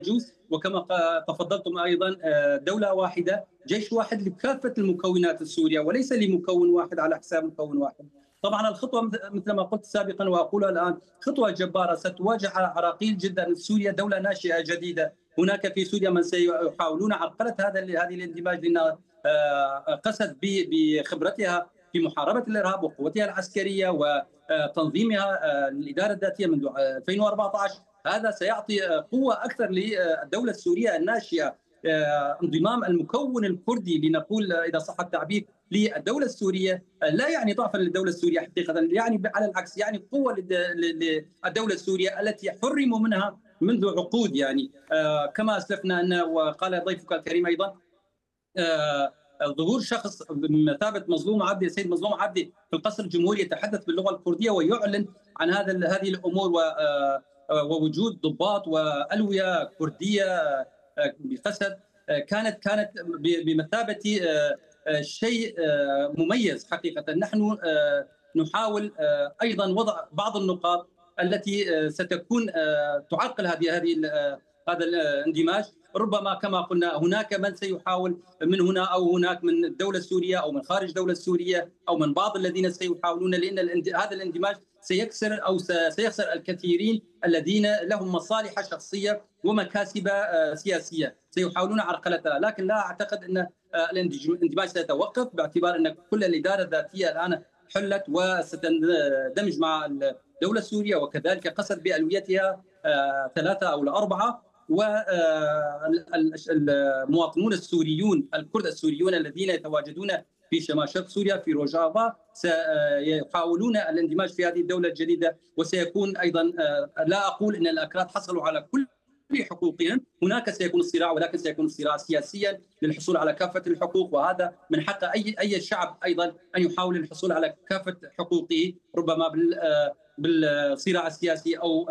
يجوز. وكما تفضلتم أيضا دولة واحدة، جيش واحد لكافة المكونات السورية وليس لمكون واحد على حساب مكون واحد. طبعا الخطوة مثل ما قلت سابقا وأقولها الآن خطوة جبارة ستواجه عراقيل جدا. سوريا دولة ناشئة جديدة، هناك في سوريا من سيحاولون عرقلة هذه الاندماج، لأنها قست بخبرتها في محاربة الإرهاب وقوتها العسكرية وتنظيمها للإدارة الذاتية منذ 2014. هذا سيعطي قوة أكثر للدولة السورية الناشئة. انضمام المكون الكردي لنقول إذا صح التعبير للدولة السورية لا يعني ضعفا للدولة السورية حقيقة، يعني على العكس يعني قوة للدولة السورية التي حرموا منها منذ عقود. يعني كما أسلفنا أن وقال ضيفك الكريم أيضا ظهور شخص بمثابة مظلوم عبدي السيد مظلوم عبدي في القصر الجمهوري يتحدث باللغة الكردية ويعلن عن هذه الأمور، ووجود ضباط وألوية كردية بقسد كانت بمثابة شيء مميز حقيقة. نحن نحاول أيضا وضع بعض النقاط التي ستكون تعرقل هذا الاندماج. ربما كما قلنا هناك من سيحاول من هنا أو هناك من الدولة السورية أو من خارج الدولة السورية أو من بعض الذين سيحاولون، لأن هذا الاندماج سيخسر الكثيرين الذين لهم مصالح شخصية ومكاسب سياسية سيحاولون عرقلتها. لكن لا أعتقد أن الاندماج سيتوقف، باعتبار أن كل الإدارة الذاتية الآن حلت وستندمج مع الدولة السورية، وكذلك قصد بألويتها 3 أو 4. والمواطنون السوريون الكرد السوريون الذين يتواجدون في شمال شرق سوريا في روجافا سيحاولون الاندماج في هذه الدولة الجديدة، وسيكون أيضا لا أقول أن الأكراد حصلوا على كل حقوقهم، هناك سيكون الصراع، ولكن سيكون الصراع سياسيا للحصول على كافة الحقوق، وهذا من حق أي شعب أيضا أن يحاول الحصول على كافة حقوقه، ربما بالصراع السياسي أو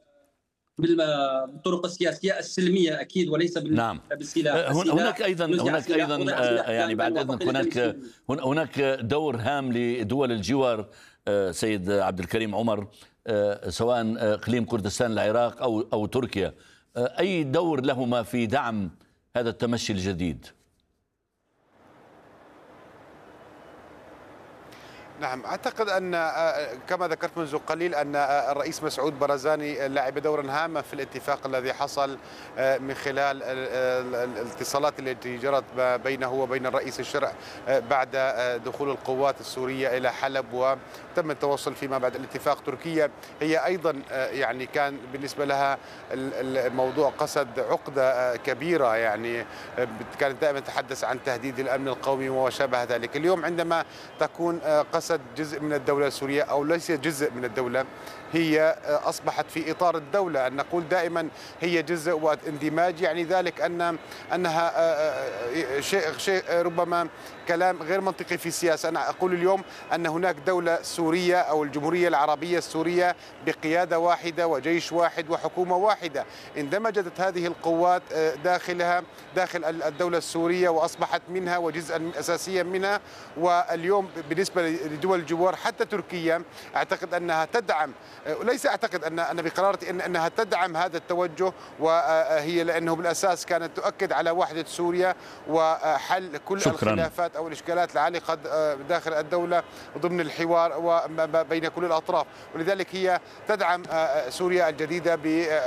بالطرق السياسيه السلميه اكيد، وليس نعم. بالسلاح. هناك ايضا يعني بعد اذنك هناك دور هام لدول الجوار سيد عبد الكريم عمر، سواء اقليم كردستان العراق او تركيا، اي دور لهما في دعم هذا التمشي الجديد؟ نعم، أعتقد أن كما ذكرت منذ قليل أن الرئيس مسعود برزاني لعب دورا هاما في الاتفاق الذي حصل من خلال الاتصالات التي جرت بينه وبين الرئيس الشرع بعد دخول القوات السورية إلى حلب، وتم التوصل فيما بعد الاتفاق. تركيا هي أيضا يعني كان بالنسبة لها الموضوع قصد عقدة كبيرة، يعني كانت دائما تتحدث عن تهديد الأمن القومي وما شابه ذلك. اليوم عندما تكون قصد جزء من الدولة السورية أو ليس جزء من الدولة، هي أصبحت في إطار الدولة. أن نقول دائما هي جزء واندماج، يعني ذلك أنها شيء ربما كلام غير منطقي في السياسة. أنا أقول اليوم أن هناك دولة سورية أو الجمهورية العربية السورية بقيادة واحدة وجيش واحد وحكومة واحدة. اندمجت هذه القوات داخل الدولة السورية وأصبحت منها وجزءا أساسيا منها. واليوم بالنسبة لدول الجوار حتى تركيا أعتقد أنها تدعم، ليس أعتقد أنا بقرارتي أنها تدعم هذا التوجه، وهي لأنه بالأساس كانت تؤكد على وحدة سوريا وحل كل الخلافات أو الإشكالات العالقة داخل الدولة ضمن الحوار وبين كل الأطراف، ولذلك هي تدعم سوريا الجديدة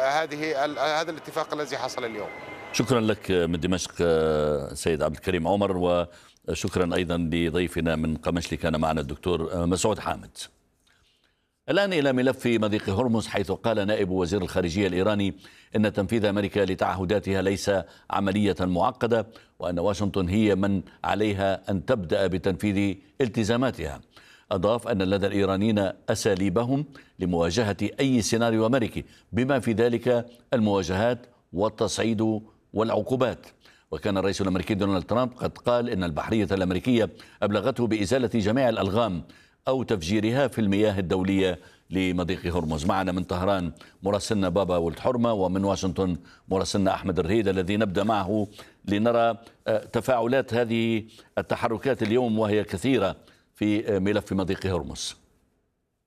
هذا الاتفاق الذي حصل اليوم. شكرا لك من دمشق سيد عبد الكريم عمر، وشكرا أيضا لضيفنا من قمشلي كان معنا الدكتور مسعود حامد. الآن إلى ملف مضيق هرمز، حيث قال نائب وزير الخارجية الإيراني إن تنفيذ أمريكا لتعهداتها ليس عملية معقدة، وأن واشنطن هي من عليها أن تبدأ بتنفيذ التزاماتها. أضاف أن لدى الإيرانيين أساليبهم لمواجهة أي سيناريو أمريكي، بما في ذلك المواجهات والتصعيد والعقوبات. وكان الرئيس الأمريكي دونالد ترامب قد قال إن البحرية الأمريكية أبلغته بإزالة جميع الألغام أو تفجيرها في المياه الدولية لمضيق هرمز. معنا من طهران مراسلنا بابا ولد حرمة، ومن واشنطن مراسلنا أحمد الرهيد، الذي نبدأ معه لنرى تفاعلات هذه التحركات اليوم وهي كثيرة في ملف مضيق هرمز.